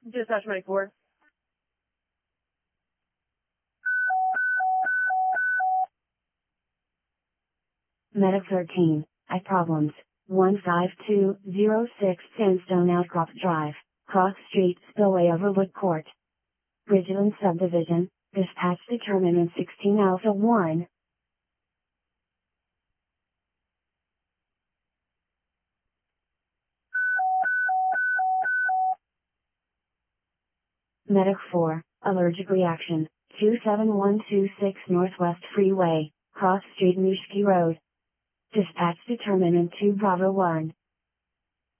Dispatch 94. Medic 13, I problems. 15206 Sandstone Outcrop Drive, Cross Street, Spillway Overlook Court. Bridgeland Subdivision, dispatch determinant 16 Alpha 1. Medic 4, allergic reaction, 27126 Northwest Freeway, Cross Street Mushki Road. Dispatch determinant 2 Bravo 1.